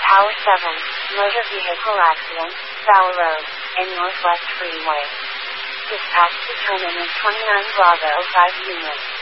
Tower 7, motor vehicle accident, Bell Road, and Northwest Freeway. Dispatch determined 29 Bravo 5 units.